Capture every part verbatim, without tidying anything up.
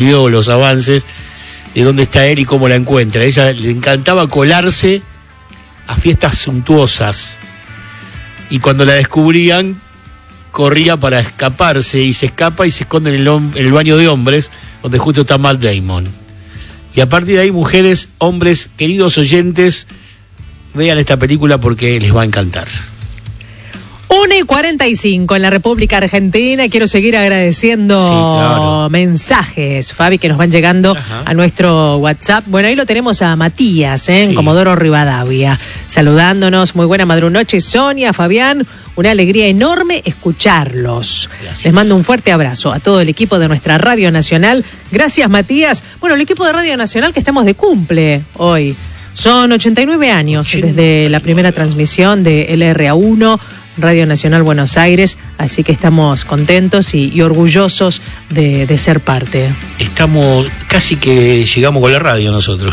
vio los avances de dónde está él y cómo la encuentra. A ella le encantaba colarse a fiestas suntuosas y cuando la descubrían corría para escaparse y se escapa y se esconde en el, en el baño de hombres donde justo está Matt Damon. Y a partir de ahí, mujeres, hombres, queridos oyentes, vean esta película porque les va a encantar. una y cuarenta y cinco en la República Argentina. Quiero seguir agradeciendo sí, claro. mensajes, Fabi, que nos van llegando Ajá. a nuestro WhatsApp. Bueno, ahí lo tenemos a Matías, ¿eh? en sí. Comodoro Rivadavia, saludándonos. Muy buena madrunoche, Sonia, Fabián. Una alegría enorme escucharlos. Gracias. Les mando un fuerte abrazo a todo el equipo de nuestra Radio Nacional. Gracias, Matías. Bueno, el equipo de Radio Nacional que estamos de cumple hoy. Son ochenta y nueve años ochenta y nueve desde la primera transmisión de L R A uno, Radio Nacional Buenos Aires, así que estamos contentos y, y orgullosos de, de ser parte. Estamos, casi que llegamos con la radio nosotros.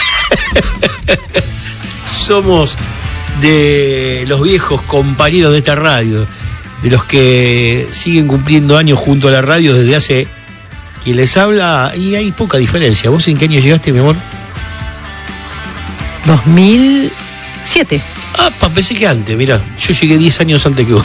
Somos de los viejos compañeros de esta radio, de los que siguen cumpliendo años junto a la radio desde hace, quien les habla, y hay poca diferencia. ¿Vos en qué año llegaste, mi amor? dos mil siete. Ah, pensé que antes, mirá, yo llegué diez años antes que vos.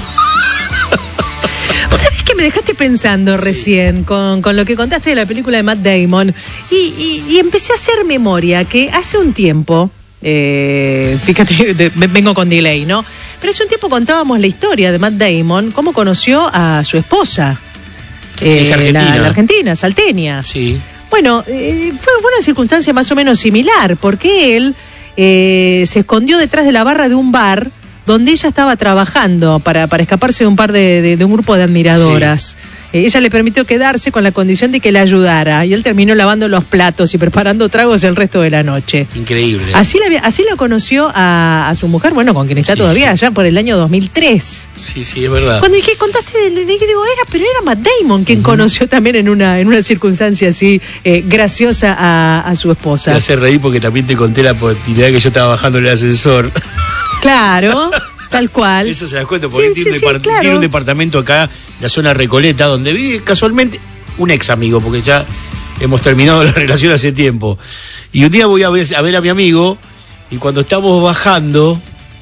¿Vos sabés que me dejaste pensando sí. recién con, con lo que contaste de la película de Matt Damon? Y, y, y empecé a hacer memoria que hace un tiempo, eh, fíjate, de, vengo con delay, ¿no? Pero hace un tiempo contábamos la historia de Matt Damon, cómo conoció a su esposa. Que eh, es argentina. La, la argentina, salteña. Sí. Bueno, eh, fue, fue una circunstancia más o menos similar, porque él... Eh, se escondió detrás de la barra de un bar donde ella estaba trabajando para, para escaparse de un par de, de, de un grupo de admiradoras. Sí. Eh, ella le permitió quedarse con la condición de que le ayudara y él terminó lavando los platos y preparando tragos el resto de la noche. Increíble. Así la, así la conoció a, a su mujer, bueno, con quien está sí. todavía allá por el año dos mil tres. Sí, sí, es verdad. Cuando dije, contaste, de, de, digo, era, pero era Matt Damon quien uh-huh. conoció también en una, en una circunstancia así eh, graciosa a, a su esposa. Te hace reír porque también te conté la oportunidad que yo estaba bajando en el ascensor. Claro. Tal cual. Eso se las cuento porque sí, tiene, sí, un depart- sí, claro. tiene un departamento acá, en la zona Recoleta, donde vive casualmente un ex amigo, porque ya hemos terminado la relación hace tiempo. Y un día voy a ver a, ver a mi amigo, y cuando estamos bajando,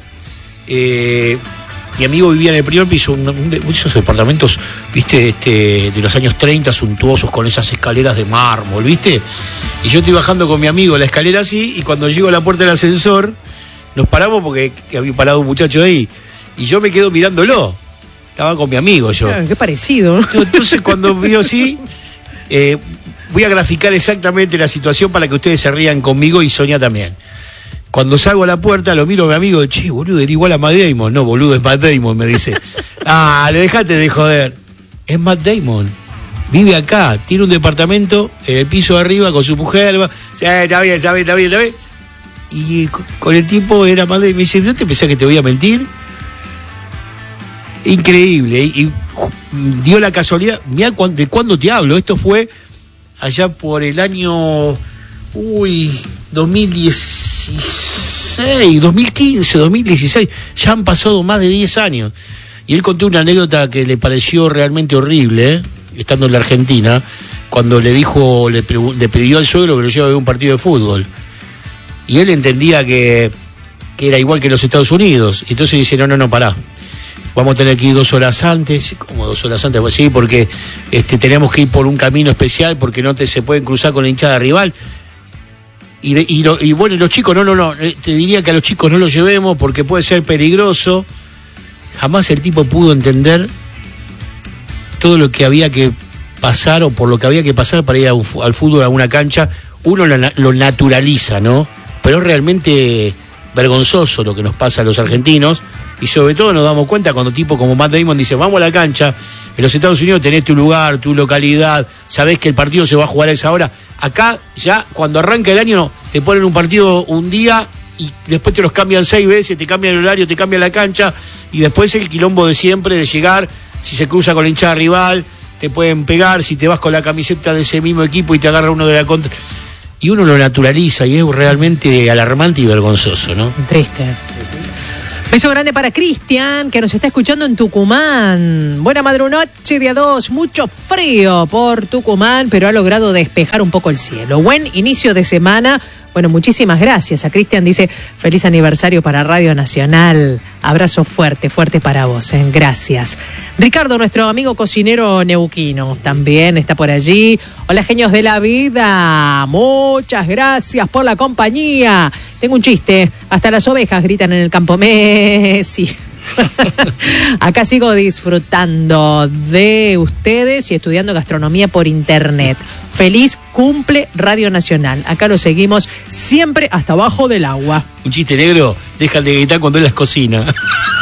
eh, mi amigo vivía en el primer piso, un, un de esos departamentos, viste, este, de los años treinta, suntuosos, con esas escaleras de mármol, viste. Y yo estoy bajando con mi amigo la escalera así, y cuando llego a la puerta del ascensor, nos paramos porque había parado un muchacho ahí y yo me quedo mirándolo. Estaba con mi amigo yo. Claro, qué parecido. Entonces cuando vio así, eh, voy a graficar exactamente la situación para que ustedes se rían conmigo y Sonia también. Cuando salgo a la puerta, lo miro a mi amigo, che, boludo, era igual a Matt Damon. No, boludo, es Matt Damon, me dice. Ah, le dejaste de joder. Es Matt Damon. Vive acá, tiene un departamento en el piso de arriba con su mujer. Sí, está bien, está bien, está bien, está bien. Y con el tiempo era más de... Me dice, ¿no te pensás que te voy a mentir? Increíble. Y, y dio la casualidad... Mirá de cuándo te hablo. Esto fue allá por el año... Uy... dos mil dieciséis, dos mil quince, dos mil dieciséis. Ya han pasado más de diez años. Y él contó una anécdota que le pareció realmente horrible, ¿eh? Estando en la Argentina, cuando le dijo... Le, le pidió al suegro que lo lleve a ver un partido de fútbol. Y él entendía que, que era igual que en los Estados Unidos. Entonces dice, no, no, no, pará. Vamos a tener que ir dos horas antes. ¿Cómo dos horas antes? Pues sí, porque este, tenemos que ir por un camino especial porque no te se pueden cruzar con la hinchada rival. Y, de, y, lo, y bueno, los chicos, no, no, no. Te diría que a los chicos no los llevemos porque puede ser peligroso. Jamás el tipo pudo entender todo lo que había que pasar o por lo que había que pasar para ir a un, al fútbol, a una cancha. Uno lo, lo naturaliza, ¿no? Pero es realmente vergonzoso lo que nos pasa a los argentinos y sobre todo nos damos cuenta cuando tipo como Matt Damon dice vamos a la cancha, en los Estados Unidos tenés tu lugar, tu localidad, sabés que el partido se va a jugar a esa hora. Acá ya cuando arranca el año no, te ponen un partido un día y después te los cambian seis veces, te cambian el horario, te cambian la cancha y después el quilombo de siempre de llegar, si se cruza con la hinchada rival, te pueden pegar, si te vas con la camiseta de ese mismo equipo y te agarra uno de la contra... Y uno lo naturaliza y es realmente alarmante y vergonzoso, ¿no? Triste. Beso grande para Cristian, que nos está escuchando en Tucumán. Buena madrunoche, día dos, mucho frío por Tucumán, pero ha logrado despejar un poco el cielo. Buen inicio de semana. Bueno, muchísimas gracias. A Cristian dice, feliz aniversario para Radio Nacional. Abrazo fuerte, fuerte para vos, ¿eh? Gracias. Ricardo, nuestro amigo cocinero neuquino, también está por allí. Hola, genios de la vida. Muchas gracias por la compañía. Tengo un chiste. Hasta las ovejas gritan en el campo Messi. Acá sigo disfrutando de ustedes y estudiando gastronomía por internet. Feliz cumple Radio Nacional. Acá lo seguimos siempre hasta abajo del agua. Un chiste negro, dejan de gritar cuando él las cocina.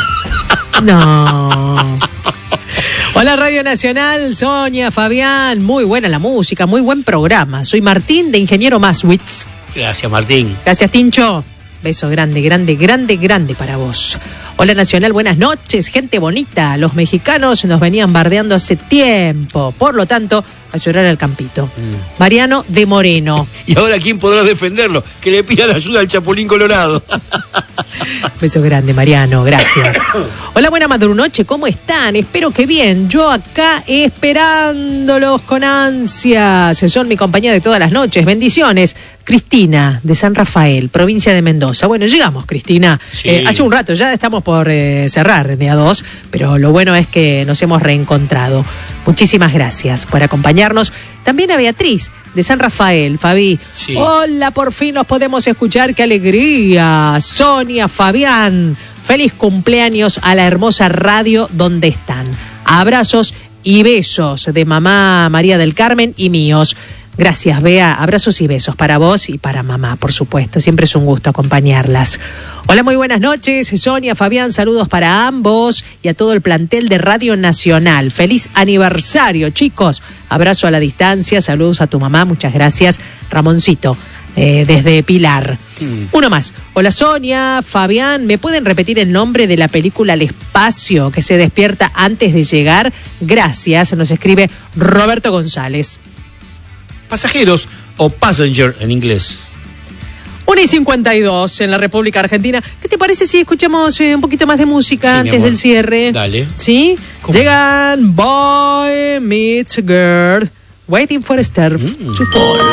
No. Hola Radio Nacional, Sonia, Fabián. Muy buena la música, muy buen programa. Soy Martín de Ingeniero Maswitz. Gracias, Martín. Gracias, Tincho. Beso grande, grande, grande, grande para vos. Hola Nacional, buenas noches, gente bonita. Los mexicanos nos venían bardeando hace tiempo. Por lo tanto, a llorar al campito. Mm. Mariano de Moreno. ¿Y ahora quién podrá defenderlo? Que le pida la ayuda al Chapulín Colorado. Beso grande, Mariano, gracias. Hola, buena madrunoche, ¿cómo están? Espero que bien. Yo acá esperándolos con ansias. Son mi compañía de todas las noches. Bendiciones. Cristina, de San Rafael, provincia de Mendoza. Bueno, llegamos, Cristina. Sí. Eh, hace un rato, ya estamos por eh, cerrar día dos, pero lo bueno es que nos hemos reencontrado. Muchísimas gracias por acompañarnos. También a Beatriz, de San Rafael, Fabi. Sí. Hola, por fin nos podemos escuchar, qué alegría. Sonia, Fabián, feliz cumpleaños a la hermosa radio donde están. Abrazos y besos de mamá María del Carmen y míos. Gracias, Bea. Abrazos y besos para vos y para mamá, por supuesto. Siempre es un gusto acompañarlas. Hola, muy buenas noches. Sonia, Fabián, saludos para ambos y a todo el plantel de Radio Nacional. Feliz aniversario, chicos. Abrazo a la distancia. Saludos a tu mamá. Muchas gracias, Ramoncito, eh, desde Pilar. Mm. Uno más. Hola, Sonia, Fabián. ¿Me pueden repetir el nombre de la película El Espacio que se despierta antes de llegar? Gracias. Nos escribe Roberto González. Pasajeros o passenger en inglés. una y cincuenta y dos en la República Argentina. ¿Qué te parece si escuchamos eh, un poquito más de música sí, antes del cierre? Dale. ¿Sí? ¿Cómo? Llegan Boy Meets Girl, Waiting for Star mm. to Fall.